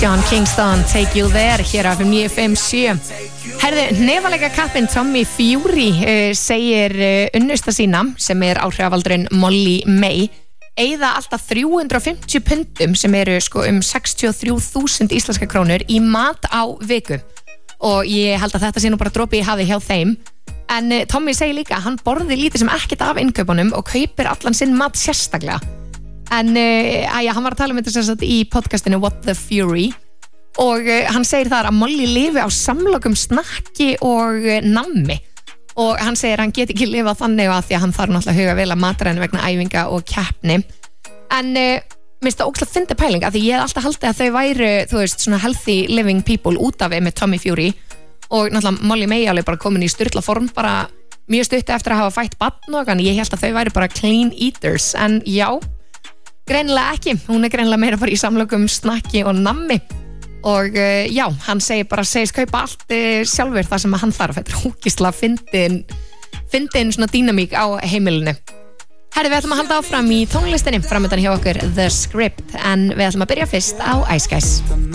John Kingston, Take You There, hér af 957. Herðu, nefalega kappinn Tommy Fury segir unnusta sína, sem áhrifavaldurinn Molly May, eyða alltaf 350 pundum, sem sko 63.000 íslenska krónur, í mat á viku. Og ég held að þetta sé nú bara dropi í hafi hjá þeim. En Tommy segir líka að hann borði lítið sem ekkert af innkaupunum og kaupir allan sinn mat sérstaklega. En hann var að tala um þetta sem sagt í podcastinu What the Fury og hann segir þar að Molly lifi á samlokum snakki og nammi og hann segir að hann get ekki lifað þannig að því að hann þarf náttúrulega að huga vel að matræðinu vegna æfinga og keppni. En minnst það ógeðslega fyndið pæling að því ég hef alltaf haldið að þau væru, þú veist, svona healthy living people út af með Tommy Fury og náttúrulega Molly May alveg bara komin í sturla form bara mjög stutti eftir að hafa fætt barn og ég held að þau væru bara clean eaters en já, greinilega ekki, hún greinilega meira bara í samlokum snakki og nammi og já, hann segist kaupa allt sjálfur það sem hann þarf, þetta ógeðslega fyndin svona dýnamík á heimilinu. Herri, við ætlum að halda áfram í tónlistinni, framöndan hjá okkur The Script, en við ætlum að byrja fyrst á Ice Guys.